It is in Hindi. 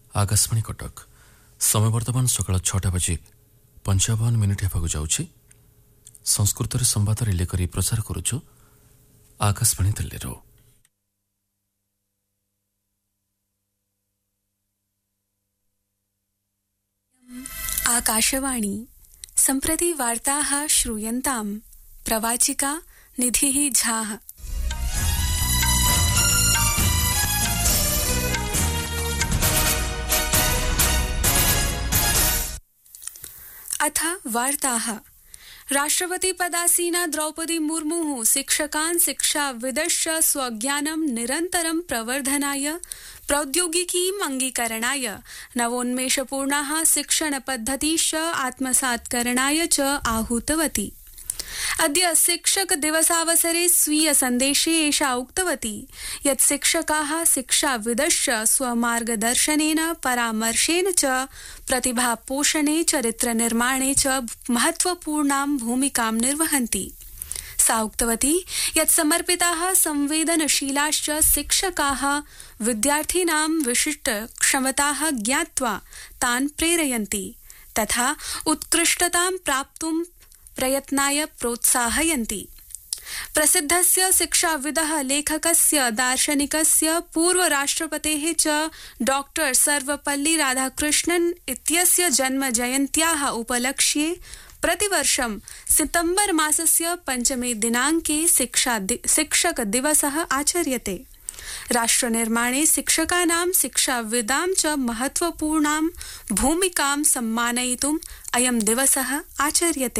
आकाशवाणी कटक समय वर्तमान सकाळ 6टा बजे 55 मिनिट हेबाकु जाउछि। संस्कृत संवाद रिले करी प्रचार करुछु आकाशवाणी दिल्लीरो। आकाशवाणी सम्प्रति वार्ताः श्रूयन्ताम्। प्रवाचिका निधिः झाः। अथ वार्ताः। राष्ट्रपति पदासीना द्रौपदी मुर्मुः शिक्षकान् शिक्षाविदश्च स्वज्ञानं निरन्तरं प्रवर्धनाय प्रौद्योगिकीम् अङ्गीकरणाय नवोन्मेषपूर्णाः शिक्षणपद्धतिश्च आत्मसात्करणाय च आहूतवती। अद्य शिक्षक दिवसावसरे स्वीय सन्देशे एषा उक्तवती यत् शिक्षकाः शिक्षाविदश्च स्वमार्गदर्शनेन परामर्शेन च प्रतिभापोषणे चरित्रनिर्माणे च महत्वपूर्णां भूमिकां निर्वहन्ति। सा उक्तवती यत् समर्पिताः संवेदनशीलाश्च शिक्षकाः विद्यार्थिनां विशिष्ट क्षमताः ज्ञात्वा तान् प्रेरयन्ति तथा उत्कृष्टतां प्राप्तुं प्रयत्नाय प्रोत्साहयन्ति। प्रसिद्धस्य शिक्षाविदः लेखकस्य दार्शनिकस्य पूर्वराष्ट्रपतेः च डॉक्टर सर्वपल्ली राधाकृष्णन् इत्यस्य जन्म जयन्त्याः उपलक्ष्ये प्रतिवर्षं सितंबर मासस्य 5 दिनाङ्के शिक्षक दिवसः आचर्यते। राष्ट्रनिर्माणे शिक्षकानां शिक्षाविदां च महत्वपूर्णां भूमिकां सम्मानयितुम् अयं दिवसः आचर्यते।